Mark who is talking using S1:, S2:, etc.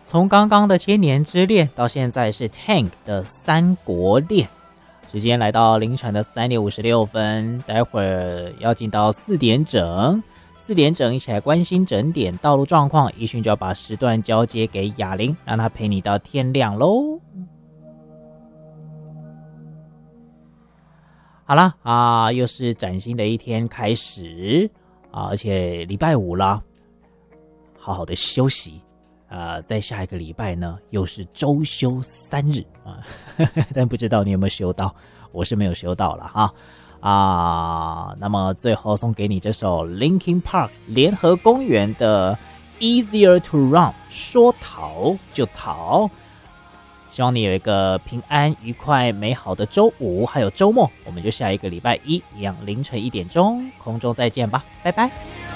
S1: 从刚刚的千年之恋到现在是 Tank 的三国恋，时间来到凌晨的3点56分，待会儿要进到4点整一起来关心整点道路状况。一迅就要把时段交接给雅玲，让她陪你到天亮咯。好啦又是崭新的一天开始而且礼拜五啦，好好的休息在下一个礼拜呢又是周休3日但不知道你有没有休到，我是没有休到了那么最后送给你这首 Linkin Park 联合公园的 Easier to Run， 说逃就逃。希望你有一个平安愉快美好的周五还有周末，我们就下一个礼拜一一样凌晨1点钟空中再见吧，拜拜。